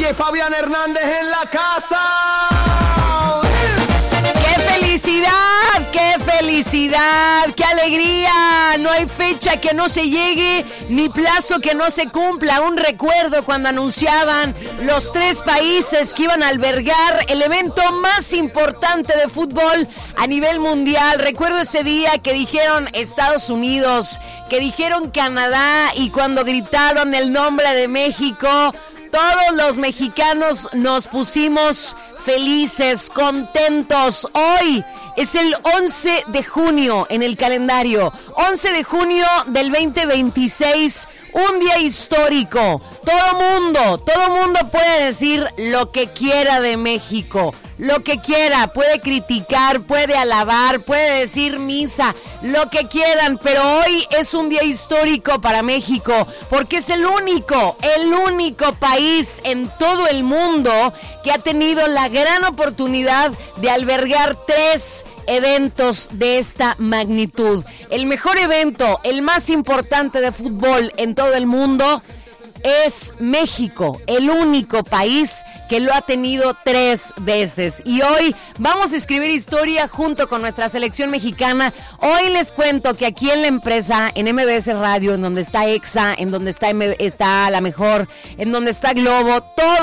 DJ Fabián Hernández en la casa. ¡Qué felicidad! ¡Qué felicidad! ¡Qué alegría! No hay fecha que no se llegue, ni plazo que no se cumpla. Un recuerdo cuando anunciaban los 3 países que iban a albergar el evento más importante de fútbol a nivel mundial. Recuerdo ese día que dijeron Estados Unidos, que dijeron Canadá, y cuando gritaron el nombre de México, todos los mexicanos nos pusimos felices, contentos. Hoy es el 11 de junio en el calendario, 11 de junio del 2026, un día histórico. Todo mundo puede decir lo que quiera de México, lo que quiera, puede criticar, puede alabar, puede decir misa, lo que quieran, pero hoy es un día histórico para México, porque es el único país en todo el mundo que ha tenido la gran oportunidad de albergar 3 eventos de esta magnitud. El mejor evento, el más importante de fútbol en todo el mundo, es México, el único país que lo ha tenido 3 veces. Y hoy vamos a escribir historia junto con nuestra selección mexicana. Hoy les cuento que aquí en la empresa, en MBS Radio, en donde está EXA, en donde está La Mejor, en donde está Globo,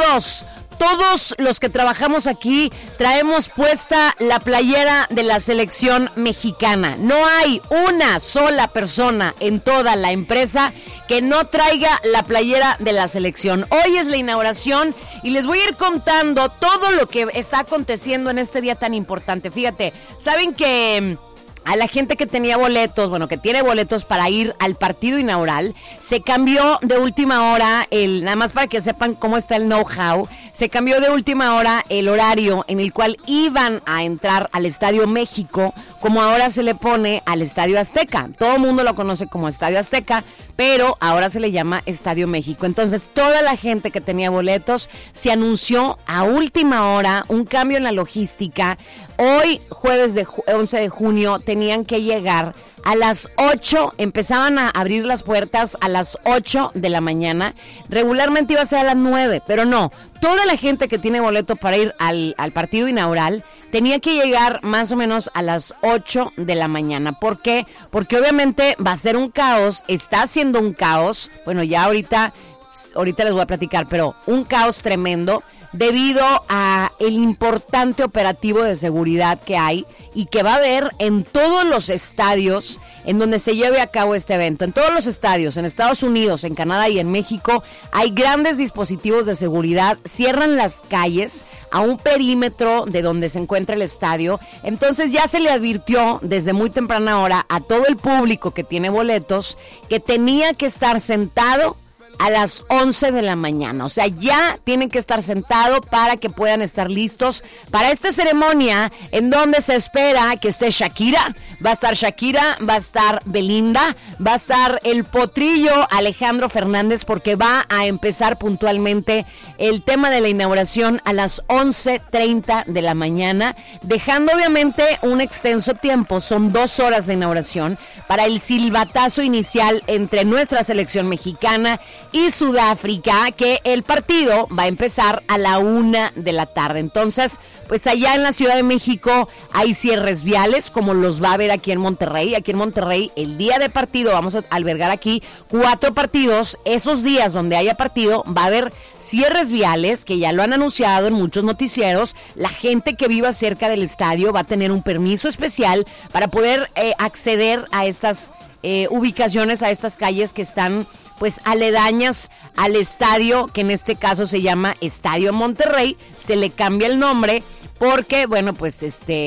todos los que trabajamos aquí traemos puesta la playera de la selección mexicana. No hay una sola persona en toda la empresa que no traiga la playera de la selección. Hoy es la inauguración y les voy a ir contando todo lo que está aconteciendo en este día tan importante. Fíjate, saben que a la gente que tenía boletos, que tiene boletos para ir al partido inaugural, se cambió de última hora, nada más para que sepan cómo está el know-how, se cambió de última hora el horario en el cual iban a entrar al Estadio México, como ahora se le pone al Estadio Azteca. Todo el mundo lo conoce como Estadio Azteca, pero ahora se le llama Estadio México. Entonces, toda la gente que tenía boletos, se anunció a última hora un cambio en la logística. Hoy, jueves 11 de junio, tenían que llegar a las 8, empezaban a abrir las puertas a las 8 de la mañana. Regularmente iba a ser a las 9, pero no. Toda la gente que tiene boleto para ir al partido inaugural tenía que llegar más o menos a las 8 de la mañana. ¿Por qué? Porque obviamente va a ser un caos, está haciendo un caos. Bueno, ya ahorita les voy a platicar, pero un caos tremendo debido a el importante operativo de seguridad que hay y que va a haber en todos los estadios en donde se lleve a cabo este evento. En todos los estadios, en Estados Unidos, en Canadá y en México, hay grandes dispositivos de seguridad, cierran las calles a un perímetro de donde se encuentra el estadio. Entonces ya se le advirtió desde muy temprana hora a todo el público que tiene boletos que tenía que estar sentado a las 11 de la mañana. O sea, ya tienen que estar sentados para que puedan estar listos para esta ceremonia en donde se espera que esté Shakira. Va a estar Shakira, va a estar Belinda, va a estar el potrillo Alejandro Fernández, porque va a empezar puntualmente el tema de la inauguración a las 11:30 de la mañana, dejando obviamente un extenso tiempo, son 2 horas de inauguración, para el silbatazo inicial entre nuestra selección mexicana y Sudáfrica, que el partido va a empezar a la 1 de la tarde. Entonces, pues allá en la Ciudad de México hay cierres viales, como los va a haber aquí en Monterrey. Aquí en Monterrey, el día de partido, vamos a albergar aquí 4 partidos. Esos días donde haya partido, va a haber cierres viales, que ya lo han anunciado en muchos noticieros. La gente que viva cerca del estadio va a tener un permiso especial para poder acceder a estas ubicaciones, a estas calles que están pues aledañas al estadio, que en este caso se llama Estadio Monterrey. Se le cambia el nombre porque, bueno, pues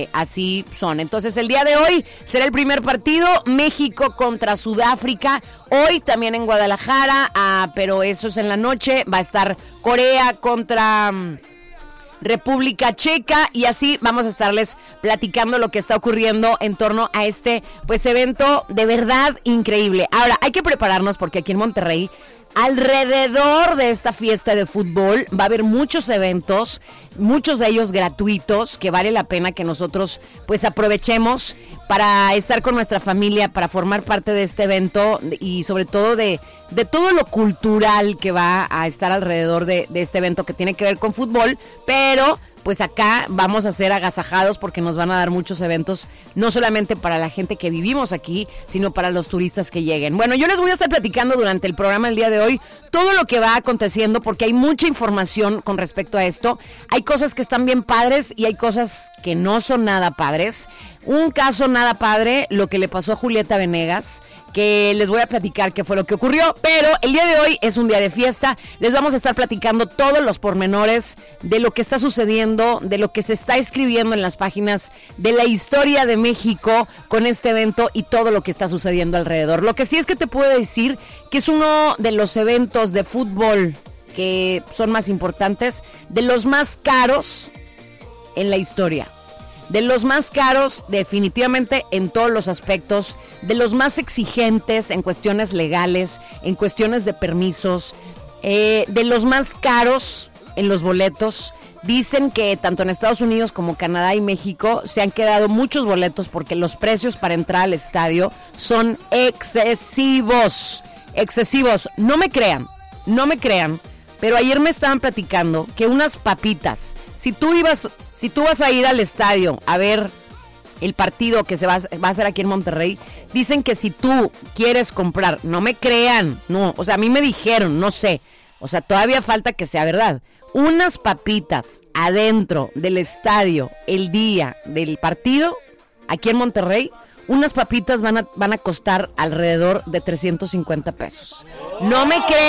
así son. Entonces, el día de hoy será el primer partido, México contra Sudáfrica. Hoy también en Guadalajara, pero eso es en la noche. Va a estar Corea contra República Checa, y así vamos a estarles platicando lo que está ocurriendo en torno a este pues evento de verdad increíble. Ahora, hay que prepararnos porque aquí en Monterrey Alrededor de esta fiesta de fútbol va a haber muchos eventos, muchos de ellos gratuitos, que vale la pena que nosotros pues aprovechemos para estar con nuestra familia, para formar parte de este evento y sobre todo de todo lo cultural que va a estar alrededor de este evento que tiene que ver con fútbol, pero pues acá vamos a ser agasajados porque nos van a dar muchos eventos, no solamente para la gente que vivimos aquí, sino para los turistas que lleguen. Bueno, yo les voy a estar platicando durante el programa el día de hoy todo lo que va aconteciendo porque hay mucha información con respecto a esto. Hay cosas que están bien padres y hay cosas que no son nada padres. Un caso nada padre, lo que le pasó a Julieta Venegas, que les voy a platicar qué fue lo que ocurrió, pero el día de hoy es un día de fiesta, les vamos a estar platicando todos los pormenores de lo que está sucediendo, de lo que se está escribiendo en las páginas de la historia de México con este evento y todo lo que está sucediendo alrededor. Lo que sí es que te puedo decir que es uno de los eventos de fútbol que son más importantes, de los más caros en la historia. De los más caros definitivamente en todos los aspectos, de los más exigentes en cuestiones legales, en cuestiones de permisos, de los más caros en los boletos. Dicen que tanto en Estados Unidos como Canadá y México se han quedado muchos boletos porque los precios para entrar al estadio son excesivos, excesivos. No me crean, pero ayer me estaban platicando que unas papitas, si tú vas a ir al estadio a ver el partido que va a hacer aquí en Monterrey, dicen que si tú quieres comprar, no me crean, no, o sea, a mí me dijeron, no sé, o sea, todavía falta que sea verdad, unas papitas adentro del estadio el día del partido, aquí en Monterrey, unas papitas van a costar alrededor de 350 pesos. No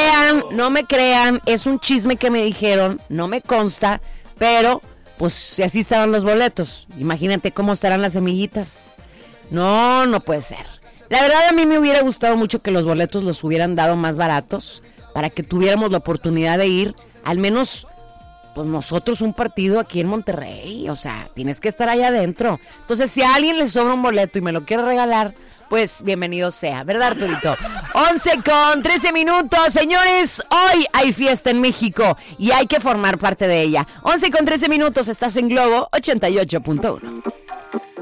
me crean, es un chisme que me dijeron, no me consta, pero pues si así estaban los boletos, imagínate cómo estarán las semillitas. No puede ser. La verdad a mí me hubiera gustado mucho que los boletos los hubieran dado más baratos para que tuviéramos la oportunidad de ir, al menos pues nosotros un partido aquí en Monterrey, o sea, tienes que estar allá adentro. Entonces, si a alguien le sobra un boleto y me lo quiere regalar, pues bienvenido sea, ¿verdad, Arturito? 11:13, señores, hoy hay fiesta en México y hay que formar parte de ella. 11:13, estás en Globo 88.1.